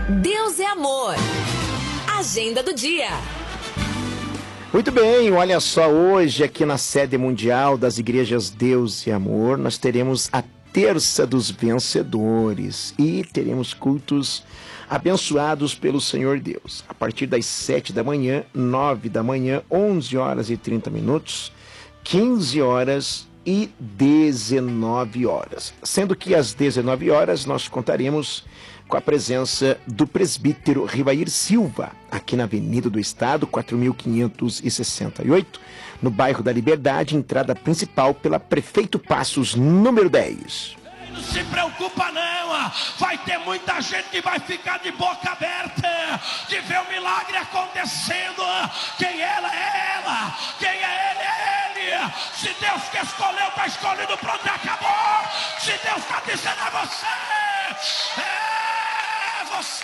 Deus é amor. Agenda do dia. Muito bem, olha só, hoje aqui na sede mundial das igrejas Deus e Amor, nós teremos a Terça dos Vencedores e teremos cultos abençoados pelo Senhor Deus. A partir das 7 da manhã, 9 da manhã, 11 horas e 30 minutos, 15 horas e 19 horas. Sendo que às 19 horas nós contaremos com a presença do presbítero Rivair Silva, aqui na Avenida do Estado, 4.568, no bairro da Liberdade, entrada principal pela Prefeito Passos, número 10. Não se preocupa não, vai ter muita gente que vai ficar de boca aberta, de ver o milagre acontecendo. Quem ela é ela, quem é ele é ele. Se Deus que escolheu, está escolhido, pronto, acabou. Se Deus está dizendo a você, você.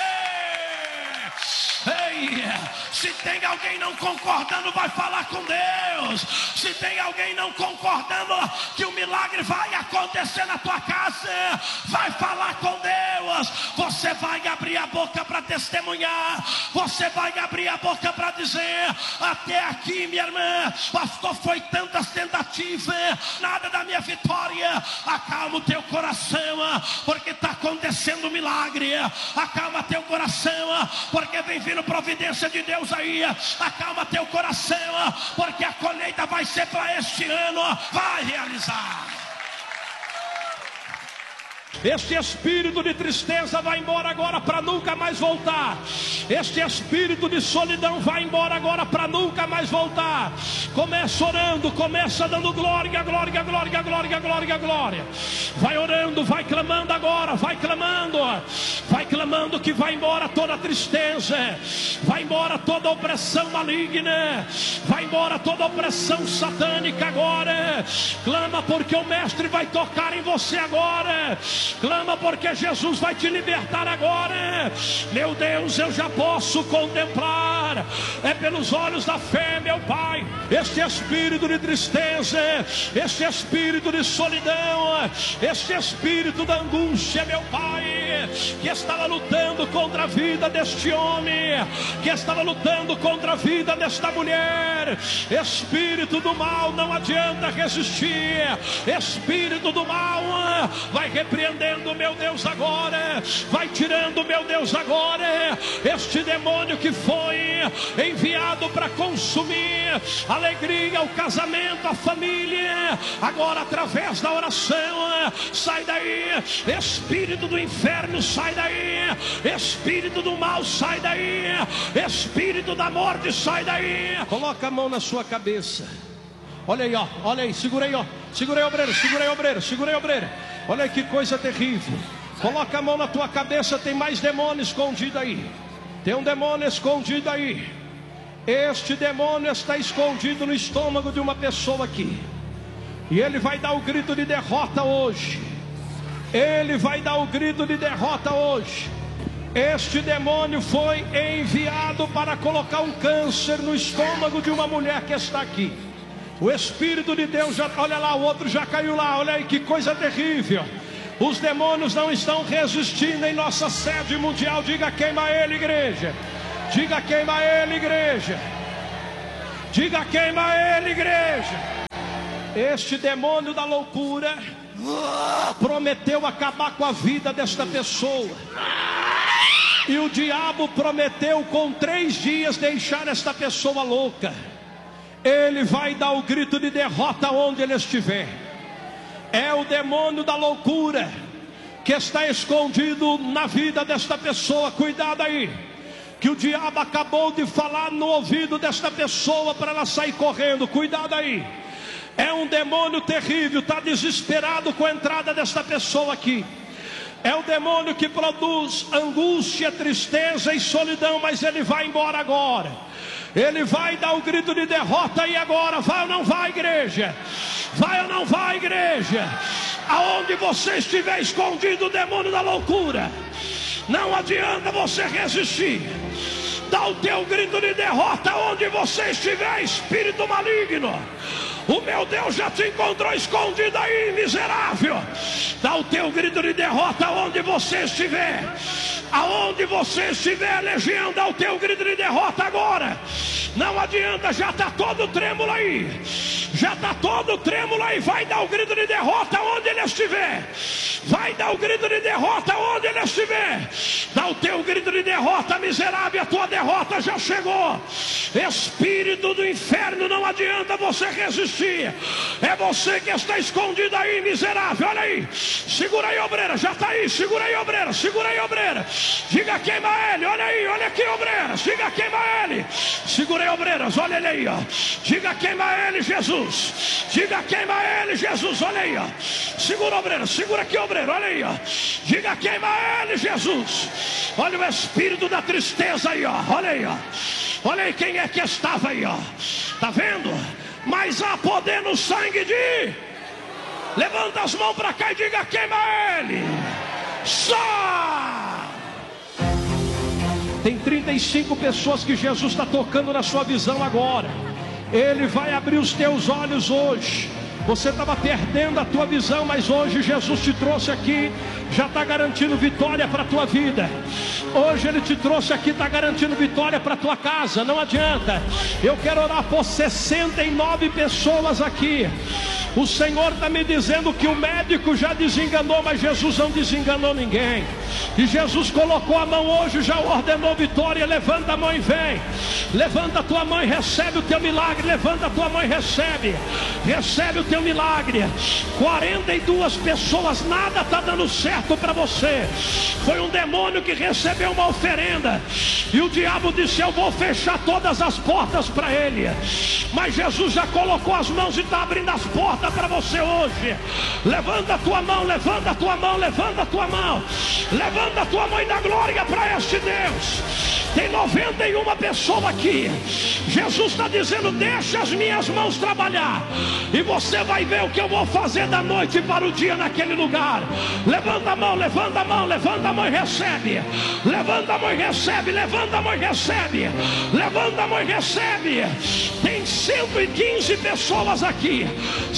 Ei, se tem alguém não concordando, vai falar com Deus. Se tem alguém não concordando que o milagre vai acontecer na tua casa, vai falar com Deus. Você vai abrir a boca para testemunhar. Você vai abrir a boca para dizer: até aqui, minha irmã, pastor, foi tantas tentativas, nada da minha vitória. Acalma o teu coração, porque está acontecendo um milagre. Acalma teu coração, porque vem vindo providência de Deus aí. Acalma teu coração, porque a colheita vai ser para este ano. Vai realizar. Este espírito de tristeza vai embora agora para nunca mais voltar. Este espírito de solidão vai embora agora para nunca mais voltar. Começa orando, começa dando glória, glória, glória, glória, glória, glória. Vai orando, vai clamando agora, vai clamando que vai embora toda tristeza, vai embora toda opressão maligna, vai embora toda opressão satânica agora. Clama porque o mestre vai tocar em você agora. Clama porque Jesus vai te libertar agora. Meu Deus, eu já posso contemplar, é pelos olhos da fé, meu Pai, este espírito de tristeza, este espírito de solidão, este espírito da angústia, meu Pai, que estava lutando contra a vida deste homem, que estava lutando contra a vida desta mulher. Espírito do mal, não adianta resistir. Espírito do mal, vai repreendendo, meu Deus, agora. Vai tirando, meu Deus, agora este demônio que foi enviado para consumir a alegria, o casamento, a família. Agora, através da oração, sai daí. Espírito do inferno, sai daí. Espírito do mal, sai daí. Espírito da morte, sai daí. Coloca a mão na sua cabeça. Olha aí, ó, olha aí, segura aí, ó. Segura aí, obreiro, segura aí, obreiro, segura aí, obreiro. Olha aí que coisa terrível. Coloca a mão na tua cabeça, tem mais demônio escondido aí. Tem um demônio escondido aí. Este demônio está escondido no estômago de uma pessoa aqui. E ele vai dar o grito de derrota hoje. Ele vai dar o grito de derrota hoje. Este demônio foi enviado para colocar um câncer no estômago de uma mulher que está aqui. O Espírito de Deus já, olha lá, o outro já caiu lá, olha aí que coisa terrível. Os demônios não estão resistindo em nossa sede mundial. Diga: queima ele, igreja. Diga: queima ele, igreja. Diga: queima ele, igreja. Este demônio da loucura prometeu acabar com a vida desta pessoa. E o diabo prometeu com 3 dias deixar esta pessoa louca. Ele vai dar o grito de derrota onde ele estiver. É o demônio da loucura que está escondido na vida desta pessoa. Cuidado aí, que o diabo acabou de falar no ouvido desta pessoa para ela sair correndo. Cuidado aí. É um demônio terrível, está desesperado com a entrada desta pessoa aqui. É o demônio que produz angústia, tristeza e solidão, mas ele vai embora agora. Ele vai dar o grito de derrota aí agora. Vai ou não vai, igreja? Vai ou não vai, igreja? Aonde você estiver escondido, o demônio da loucura, não adianta você resistir. Dá o teu grito de derrota onde você estiver, espírito maligno. O meu Deus já te encontrou escondido aí, miserável. Dá o teu grito de derrota onde você estiver. Aonde você estiver, legião, dá o teu grito de derrota agora. Não adianta, já está todo trêmulo aí. Já está todo trêmulo aí. Vai dar o grito de derrota onde ele estiver. Vai dar o grito de derrota onde ele estiver. Dá o teu grito de derrota, miserável. A tua derrota já chegou. Espírito do inferno, não adianta você resistir. É você que está escondido aí, miserável. Olha aí. Segura aí, obreira. Já está aí. Segura aí, obreira. Segura aí, obreira. Diga queima ele. Olha aí. Olha aqui, obreira. Diga queima ele. Segura aí, obreiras. Olha ele aí, ó. Diga queima ele, Jesus. Diga queima ele, Jesus. Olha aí, ó. Segura, obreira. Segura aqui, obreiro. Olha aí, ó. Diga queima ele, Jesus. Olha o espírito da tristeza aí, ó. Olha aí, ó. Olha aí quem é que estava aí, ó. Tá vendo? Mas há poder no sangue de... Levanta as mãos para cá e diga queima ele. Só! Tem 35 pessoas que Jesus está tocando na sua visão agora. Ele vai abrir os teus olhos hoje. Você estava perdendo a tua visão, mas hoje Jesus te trouxe aqui. Já está garantindo vitória para a tua vida. Hoje Ele te trouxe aqui, está garantindo vitória para a tua casa. Não adianta. Eu quero orar por 69 pessoas aqui. O Senhor está me dizendo que o médico já desenganou, mas Jesus não desenganou ninguém. E Jesus colocou a mão hoje, já ordenou vitória. Levanta a mão e vem. Levanta a tua mão e recebe o teu milagre. Levanta a tua mão e recebe. Recebe o teu milagre. 42 pessoas, nada está dando certo para você. Foi um demônio que recebeu uma oferenda. E o diabo disse: eu vou fechar todas as portas para ele. Mas Jesus já colocou as mãos e está abrindo as portas para você hoje. Levanta a tua mão, levanta a tua mão, levanta a tua mão. Levanta a tua mão e dá glória para este Deus. Tem 91 pessoas aqui. Jesus está dizendo: deixa as minhas mãos trabalhar, e você vai ver o que eu vou fazer da noite para o dia naquele lugar. Levanta a mão, levanta a mão, levanta a mão e recebe. Levanta a mão e recebe, levanta a mão e recebe. Levanta a mão e recebe. Tem 115 pessoas aqui.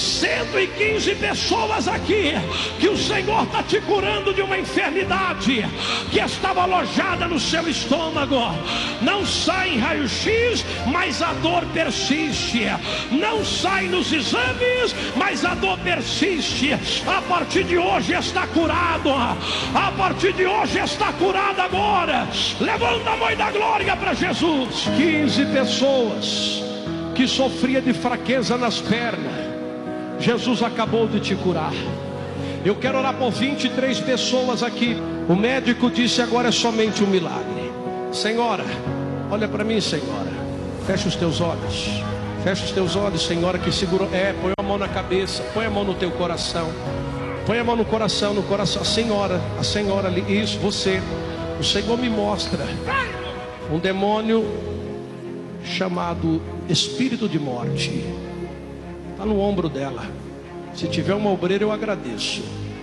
115 pessoas aqui. Que o Senhor está te curando de uma enfermidade que estava alojada no seu estômago. Não sai em raio-x, mas a dor persiste. Não sai nos exames, mas a dor persiste. A partir de hoje está curado. A partir de hoje está curado agora. Levanta a mão e dá glória para Jesus. 15 pessoas que sofria de fraqueza nas pernas. Jesus acabou de te curar. Eu quero orar por 23 pessoas aqui. O médico disse: agora é somente um milagre. Senhora, olha para mim, senhora. Fecha os teus olhos. Fecha os teus olhos, senhora, que segurou. Põe a mão na cabeça. Põe a mão no teu coração. Põe a mão no coração, no coração. A senhora ali. Isso, você. O Senhor me mostra um demônio chamado espírito de morte. Está no ombro dela. Se tiver uma obreira, eu agradeço.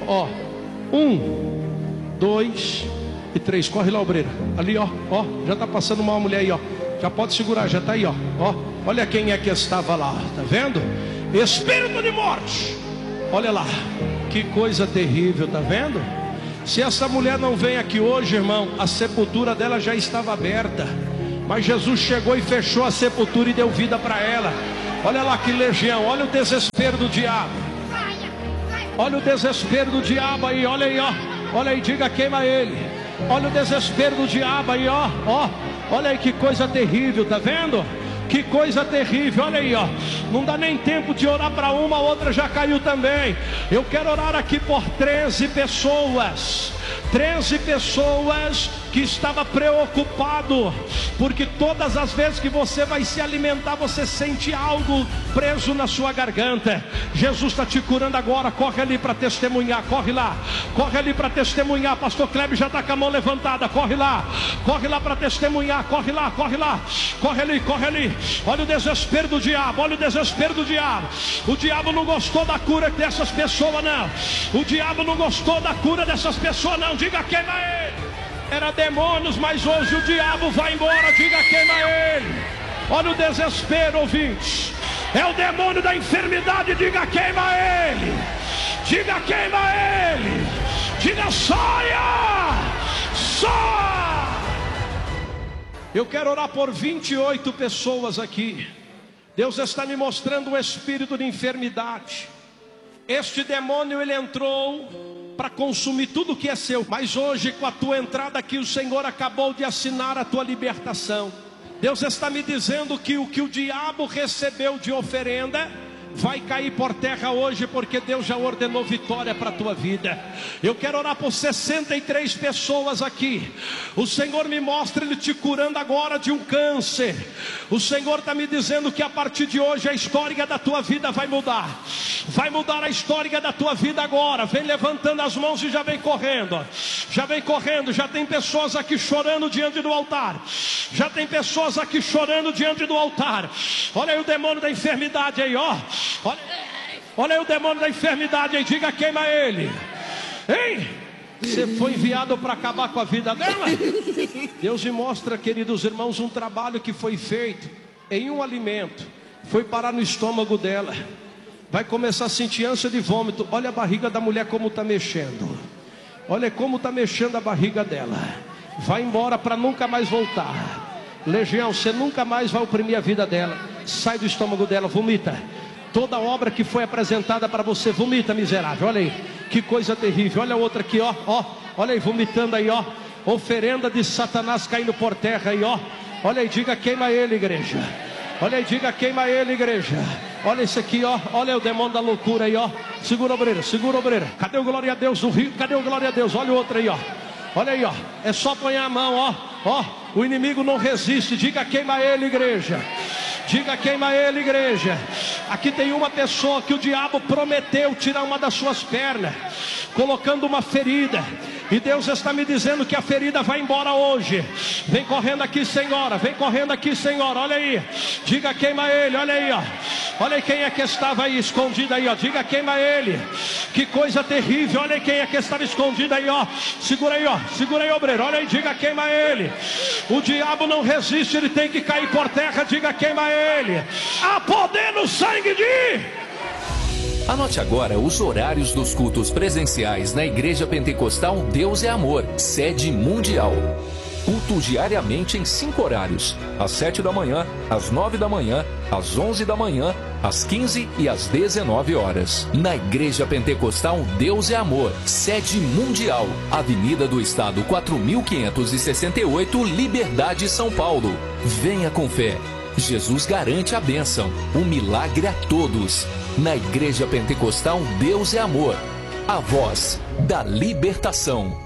1, 2 e 3. Corre lá, obreira. Ali, ó. Já está passando uma mulher aí, ó. Já pode segurar, já está aí, ó. Olha quem é que estava lá. Tá vendo? Espírito de morte. Olha lá. Que coisa terrível, tá vendo? Se essa mulher não vem aqui hoje, irmão, a sepultura dela já estava aberta. Mas Jesus chegou e fechou a sepultura e deu vida para ela. Olha lá que legião. Olha o desespero do diabo. Olha o desespero do diabo aí. Olha aí, ó. Olha aí, diga queima ele. Olha o desespero do diabo aí, ó. Olha aí que coisa terrível, tá vendo? Que coisa terrível, olha aí, ó. Não dá nem tempo de orar para uma, a outra já caiu também. Eu quero orar aqui por 13 pessoas. 13 pessoas que estava preocupado, porque todas as vezes que você vai se alimentar, você sente algo preso na sua garganta. Jesus está te curando agora. Corre ali para testemunhar, corre lá ali para testemunhar. Pastor Kleber já está com a mão levantada, corre lá para testemunhar, corre lá, corre ali. Olha o desespero do diabo, olha o desespero do diabo. O diabo não gostou da cura dessas pessoas, não. O diabo não gostou da cura dessas pessoas, não. Diga queima ele. Era demônios, mas hoje o diabo vai embora. Diga queima ele. Olha o desespero, ouvintes. É o demônio da enfermidade. Diga queima ele. Diga queima ele. Diga saia. Eu quero orar por 28 pessoas aqui. Deus está me mostrando um espírito de enfermidade. Este demônio, ele entrou para consumir tudo que é seu. Mas hoje, com a tua entrada aqui, o Senhor acabou de assinar a tua libertação. Deus está me dizendo que o que o diabo recebeu de oferenda vai cair por terra hoje, porque Deus já ordenou vitória para a tua vida. Eu quero orar por 63 pessoas aqui. O Senhor me mostra Ele te curando agora de um câncer. O Senhor está me dizendo que a partir de hoje a história da tua vida vai mudar. Vai mudar a história da tua vida agora. Vem levantando as mãos e já vem correndo. Já vem correndo. Já tem pessoas aqui chorando diante do altar. Já tem pessoas aqui chorando diante do altar. Olha aí o demônio da enfermidade aí, ó. Olha aí o demônio da enfermidade aí, diga: queima ele. Hein? Você foi enviado para acabar com a vida dela? Deus me mostra, queridos irmãos, um trabalho que foi feito em um alimento. Foi parar no estômago dela. Vai começar a sentir ânsia de vômito. Olha a barriga da mulher como está mexendo. Olha como está mexendo a barriga dela. Vai embora para nunca mais voltar. Legião, você nunca mais vai oprimir a vida dela. Sai do estômago dela, vomita. Toda obra que foi apresentada para você, vomita, miserável. Olha aí, que coisa terrível. Olha a outra aqui, ó, ó. Olha aí, vomitando aí, ó. Oferenda de Satanás caindo por terra aí, ó. Olha aí, diga: queima ele, igreja. Olha aí, diga: queima ele, igreja. Olha isso aqui, ó. Olha aí o demônio da loucura aí, ó. Segura a obreira, segura a obreira. Cadê o glória a Deus do rio? Cadê o glória a Deus? Olha o outro aí, ó. Olha aí, ó. É só pôr a mão, ó. Ó, o inimigo não resiste. Diga: queima ele, igreja. Diga: queima ele, igreja. Aqui tem uma pessoa que o diabo prometeu tirar uma das suas pernas, colocando uma ferida. E Deus está me dizendo que a ferida vai embora hoje. Vem correndo aqui, senhora. Vem correndo aqui, senhora. Olha aí. Diga: queima ele. Olha aí, ó. Olha aí quem é que estava aí escondido aí, ó. Diga: queima ele. Que coisa terrível. Olha aí quem é que estava escondido aí, ó. Segura aí, ó. Segura aí, obreiro. Olha aí, diga: queima ele. O diabo não resiste, ele tem que cair por terra. Diga: queima ele. Há poder no sangue de... Anote agora os horários dos cultos presenciais na Igreja Pentecostal Deus é Amor, sede mundial. Culto diariamente em 5 horários: às 7 da manhã, às 9 da manhã, às 11 da manhã, às 15 e às 19 horas. Na Igreja Pentecostal Deus é Amor, sede mundial, Avenida do Estado 4568, Liberdade, São Paulo. Venha com fé. Jesus garante a bênção, o milagre a todos. Na Igreja Pentecostal Deus é Amor, a voz da libertação.